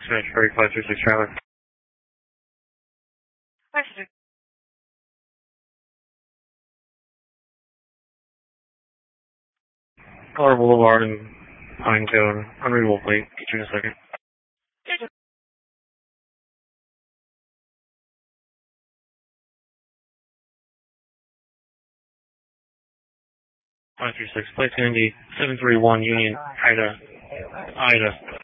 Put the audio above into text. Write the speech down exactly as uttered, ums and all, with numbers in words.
Smash Ferry five three six trailer. five three six. Color Boulevard and Pinecone. Unreadable plate. Get you in a second. five three six. Place Indy seven three one Union Ida. Ida.